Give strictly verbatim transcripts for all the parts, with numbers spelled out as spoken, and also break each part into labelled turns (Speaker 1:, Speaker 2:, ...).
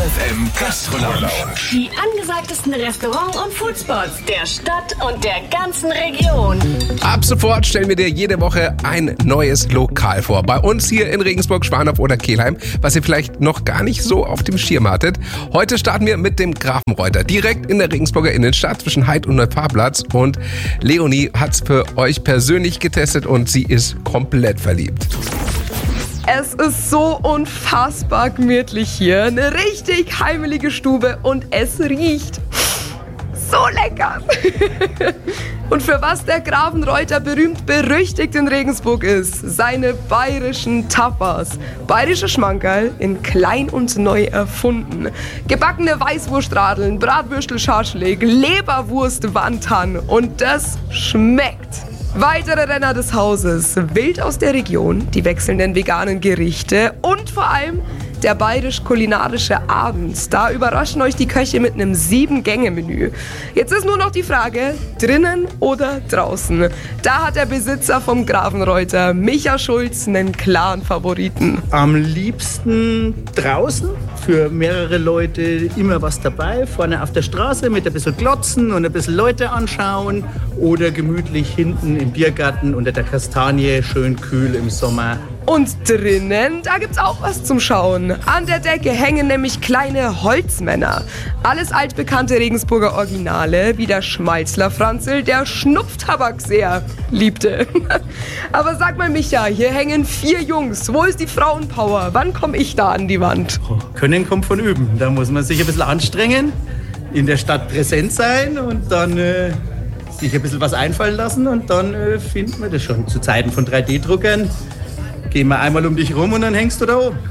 Speaker 1: F M Gastro-Lounge.
Speaker 2: Die angesagtesten Restaurants und Foodspots der Stadt und der ganzen Region.
Speaker 3: Ab sofort stellen wir dir jede Woche ein neues Lokal vor. Bei uns hier in Regensburg, Schwandorf oder Kelheim, was ihr vielleicht noch gar nicht so auf dem Schirm hattet. Heute starten wir mit dem Grafenreuter, direkt in der Regensburger Innenstadt zwischen Heid und Neufahrplatz. Und Leonie hat's für euch persönlich getestet und sie ist komplett verliebt.
Speaker 4: Es ist so unfassbar gemütlich hier. Eine richtig heimelige Stube und es riecht so lecker. Und für was der Grafenreuter berühmt berüchtigt in Regensburg ist, seine bayerischen Tapas. Bayerische Schmankerl in klein und neu erfunden. Gebackene Weißwurstradeln, Bratwürstel, Schaschlik, Leberwurst, Wandtan und das schmeckt. Weitere Renner des Hauses, wild aus der Region, die wechselnden veganen Gerichte und vor allem der bayerisch-kulinarische Abend. Da überraschen euch die Köche mit einem Sieben-Gänge-Menü. Jetzt ist nur noch die Frage, drinnen oder draußen. Da hat der Besitzer vom Grafenreuter, Micha Schulz, einen klaren Favoriten.
Speaker 5: Am liebsten draußen, für mehrere Leute immer was dabei. Vorne auf der Straße mit ein bisschen Glotzen und ein bisschen Leute anschauen. Oder gemütlich hinten im Biergarten unter der Kastanie, schön kühl im Sommer.
Speaker 4: Und drinnen, da gibt's auch was zum Schauen. An der Decke hängen nämlich kleine Holzmänner. Alles altbekannte Regensburger Originale, wie der Schmalzler Franzl, der Schnupftabak sehr liebte. Aber sag mal, Micha, hier hängen vier Jungs. Wo ist die Frauenpower? Wann komme ich da an die Wand?
Speaker 5: Oh, Können kommt von üben. Da muss man sich ein bisschen anstrengen, in der Stadt präsent sein und dann äh, sich ein bisschen was einfallen lassen und dann äh, finden wir das schon. Zu Zeiten von drei D Druckern gehen wir einmal um dich rum und dann hängst du da oben.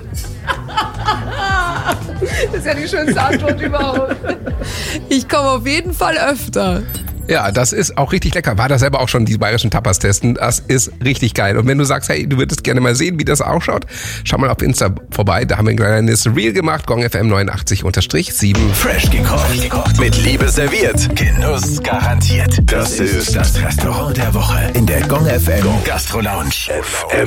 Speaker 4: Das ist ja die schönste Antwort überhaupt.
Speaker 6: Ich komme auf jeden Fall öfter.
Speaker 3: Ja, das ist auch richtig lecker. War da selber auch schon die bayerischen Tapas testen. Das ist richtig geil. Und wenn du sagst, hey, du würdest gerne mal sehen, wie das ausschaut, schau mal auf Insta vorbei. Da haben wir ein kleines Reel gemacht. Gong F M neunundachtzig sieben.
Speaker 1: Fresh gekocht. Mit Liebe serviert. Genuss garantiert. Das ist das Restaurant der Woche in der Gong F M Gastro-Lounge. F M